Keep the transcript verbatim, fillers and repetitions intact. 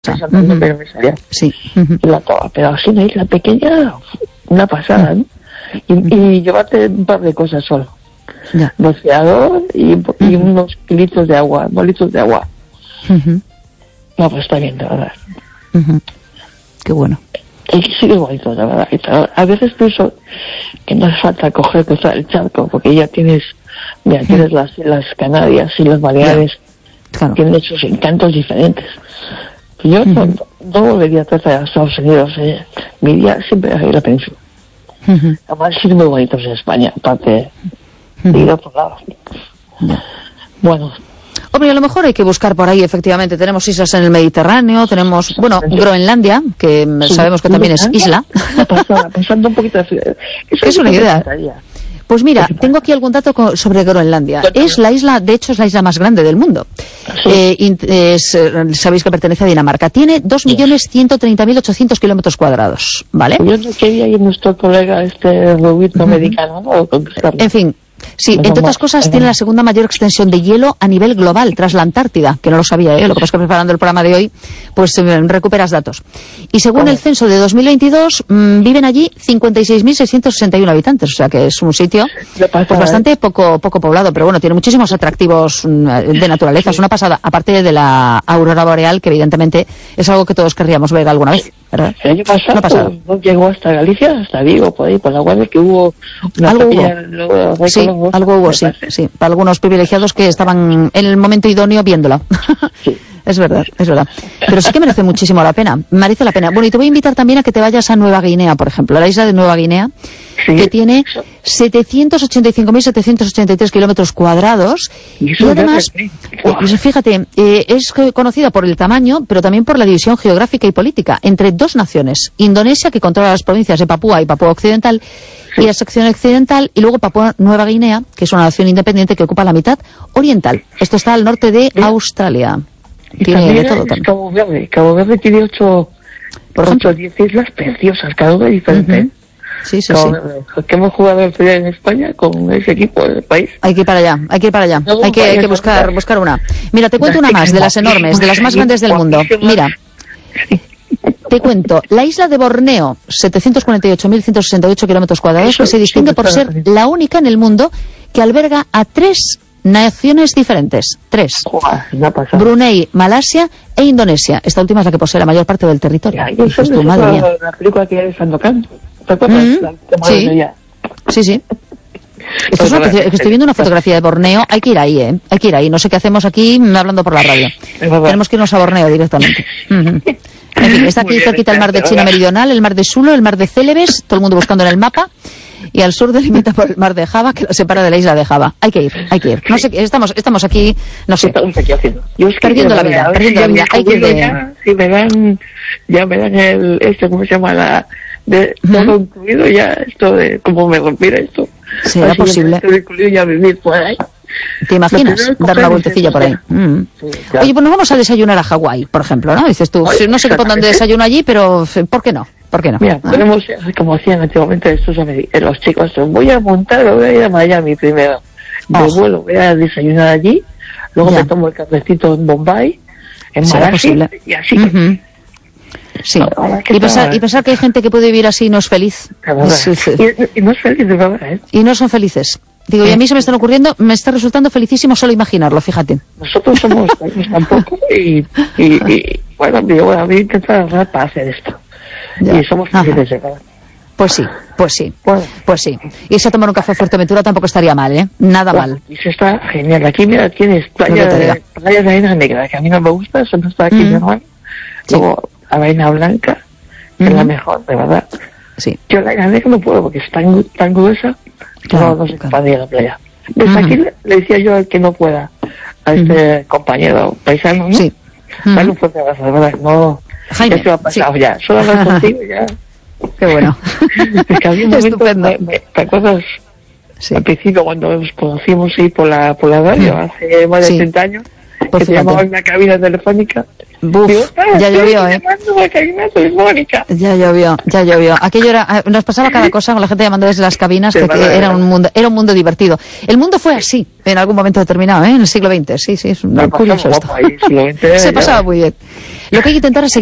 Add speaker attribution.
Speaker 1: Uh-huh. Pero me salía.
Speaker 2: Sí.
Speaker 1: Uh-huh. La toda, pero así una isla pequeña, una pasada, ¿no? Y, uh-huh. y llevarte un par de cosas solo.
Speaker 2: Ya.
Speaker 1: Rociador y, uh-huh. y unos litros de agua, dos litros de agua.
Speaker 2: Uh-huh.
Speaker 1: No, pues está bien, de verdad.
Speaker 2: Uh-huh. Qué bueno.
Speaker 1: Y sí que es bonito, de verdad. A veces pienso que no hace falta coger, cruzar el charco, porque ya tienes, ya tienes las, las Canarias y las Baleares,
Speaker 2: claro.
Speaker 1: Tienen sus encantos diferentes. Yo uh-huh. no, no volvería a a Estados Unidos, eh. mi día siempre a ir a la península. Uh-huh. Además, sí, muy bonitos en España, aparte uh-huh. de ir a otro lado. Uh-huh. Bueno.
Speaker 2: Hombre, a lo mejor hay que buscar por ahí, efectivamente. Tenemos islas en el Mediterráneo, tenemos, bueno, Groenlandia, que sí, sabemos que también es isla.
Speaker 1: Pensando un poquito de frío.
Speaker 2: Es, es una idea. Pues mira, tengo aquí algún dato sobre Groenlandia. Es la isla, de hecho, es la isla más grande del mundo. Sí. Eh, es, sabéis que pertenece a Dinamarca. Tiene dos millones ciento treinta mil ochocientos kilómetros cuadrados, ¿vale?
Speaker 1: Yo no quería ir nuestro colega, este rubito uh-huh. americano, ¿no?
Speaker 2: En fin. Sí, entre otras cosas tiene la segunda mayor extensión de hielo a nivel global tras la Antártida, que no lo sabía, ¿eh? Lo que pasa es que preparando el programa de hoy, pues eh, recuperas datos. Y según el censo de dos mil veintidós, mmm, viven allí cincuenta y seis mil seiscientos sesenta y uno habitantes, o sea que es un sitio pues bastante poco poco poblado, pero bueno, tiene muchísimos atractivos de naturaleza, es una pasada, aparte de la aurora boreal, que evidentemente es algo que todos querríamos ver alguna vez, ¿verdad?
Speaker 1: El año pasado, no pasado. No llegó hasta Galicia, hasta Vigo, por ahí, por la Guardia, que hubo una
Speaker 2: algo
Speaker 1: pequeña,
Speaker 2: hubo.
Speaker 1: Luego,
Speaker 2: sí, algo hubo, sí, sí, para algunos privilegiados que estaban en el momento idóneo viéndola. Sí. Es verdad, es verdad. Pero sí que merece muchísimo la pena, merece la pena. Bueno, y te voy a invitar también a que te vayas a Nueva Guinea, por ejemplo, a la isla de Nueva Guinea, sí. que tiene setecientos ochenta y cinco mil setecientos ochenta y tres kilómetros cuadrados. Y, y además, eh, fíjate, eh, es conocida por el tamaño, pero también por la división geográfica y política entre dos naciones. Indonesia, que controla las provincias de Papúa y Papúa Occidental, sí. y la sección occidental, y luego Papúa Nueva Guinea, que es una nación independiente que ocupa la mitad oriental. Esto está al norte de sí. Australia.
Speaker 1: Y
Speaker 2: tiene
Speaker 1: también
Speaker 2: de todo también.
Speaker 1: Cabo Verde. Cabo Verde tiene ocho, por ejemplo, diez islas preciosas, cada una diferente. Uh-huh.
Speaker 2: Sí, sí,
Speaker 1: Cabo
Speaker 2: sí.
Speaker 1: Verde, que hemos jugado el otro día en España con ese equipo del país.
Speaker 2: Hay que ir para allá, hay que ir para allá. No, hay que, hay que buscar, buscar una. Mira, te cuento una más, de las enormes, de las más grandes del mundo. Mira. Te cuento, la isla de Borneo, setecientos cuarenta y ocho mil ciento sesenta y ocho kilómetros cuadrados, que se distingue por ser la única en el mundo que alberga a tres naciones diferentes. Tres. Brunei, Malasia e Indonesia. Esta última es la que posee la mayor parte del territorio.
Speaker 1: Ya, eso es tu madre mía. La película que hay de Sandokan. ¿Te acuerdas?
Speaker 2: Mm-hmm.
Speaker 1: La,
Speaker 2: sí. sí, sí. Esto es una, estoy viendo una fotografía de Borneo. Hay que ir ahí, ¿eh? Hay que ir ahí. No sé qué hacemos aquí hablando por la radio. Tenemos que irnos a Borneo directamente. Uh-huh. En fin, está aquí cerquita el mar de China Meridional, el mar de Sulu, el mar de Celebes, todo el mundo buscando en el mapa. Y al sur delimita por el mar de Java, que lo separa de la isla de Java. Hay que ir, hay que ir. No sé, estamos, estamos aquí, no sé.
Speaker 1: Estamos aquí haciendo. Yo es que
Speaker 2: perdiendo la vida, perdiendo la vida. Hay que ir.
Speaker 1: Ya, si me dan, ya me dan el, este, ¿cómo se llama? La, de, todo ¿Mm? incluido ya, esto de, cómo me rompiera esto.
Speaker 2: ¿Será posible?
Speaker 1: Esto incluido ya vivir por ahí.
Speaker 2: ¿Te imaginas dar una vueltecilla por ahí? Mm. Sí, claro. Oye, pues nos vamos a desayunar a Hawái, por ejemplo, ¿no? Dices tú, no sé qué pondrán de desayuno allí, pero ¿por qué no? ¿Por qué no?
Speaker 1: Mira, ¿Ah? podemos, como hacían antiguamente estos los chicos, voy a montar, voy a ir a Miami primero. De oh. vuelo, voy a desayunar allí, luego ya. me tomo el cafecito en Bombay, en Malasia, y así. Uh-huh.
Speaker 2: Sí, y pensar, y pensar que hay gente que puede vivir así y no es feliz.
Speaker 1: Es, es, y, y no es feliz de verdad, ¿eh?
Speaker 2: Y no son felices. Digo, y a mí se me están ocurriendo, me está resultando felicísimo solo imaginarlo, fíjate.
Speaker 1: Nosotros somos felices tampoco, y, y, y bueno, yo voy a intentar para hacer esto. Ya. Y somos felices de verdad.
Speaker 2: Pues sí, pues sí, bueno. pues sí. Irse a tomar un café a Fuerteventura tampoco estaría mal, ¿eh? Nada
Speaker 1: bueno,
Speaker 2: mal.
Speaker 1: Y se está genial. Aquí, mira, tienes playa de, playa de arena negra, que a mí no me gusta, eso no está aquí, mm. normal. Sí. Luego, arena blanca, que mm. es la mejor, de verdad.
Speaker 2: Sí.
Speaker 1: Yo la arena negra no puedo, porque es tan, tan gruesa,
Speaker 2: claro,
Speaker 1: no, no se
Speaker 2: claro.
Speaker 1: puede ir a la playa. Desde uh-huh. aquí le, le decía yo al que no pueda, a este uh-huh. compañero paisano, ¿no?
Speaker 2: Sí.
Speaker 1: Uh-huh. Dale un fuerte abrazo, de verdad, no...
Speaker 2: Jaime,
Speaker 1: ya se me ha pasado,
Speaker 2: sí.
Speaker 1: ya. Solo hablar contigo, ya...
Speaker 2: Qué bueno.
Speaker 1: Es que había un momento,
Speaker 2: estupendo.
Speaker 1: Me, me, ¿te acuerdas?
Speaker 2: Sí.
Speaker 1: Al principio, cuando nos conocimos ahí por la, por la radio, hace más de sí. treinta años, pues que te llamaban en una cabina telefónica.
Speaker 2: Buf,
Speaker 1: digo, ah,
Speaker 2: ya llovió, ¿eh?
Speaker 1: Una cabina telefónica.
Speaker 2: Ya llovió, ya llovió. Aquello era, nos pasaba cada cosa con la gente llamando desde las cabinas, que, que era un mundo, era un mundo divertido. El mundo fue así, en algún momento determinado, ¿eh? En el siglo veinte, sí, sí, es no, curioso esto. Ahí, veinte, Se pasaba muy bien. Lo que hay que intentar es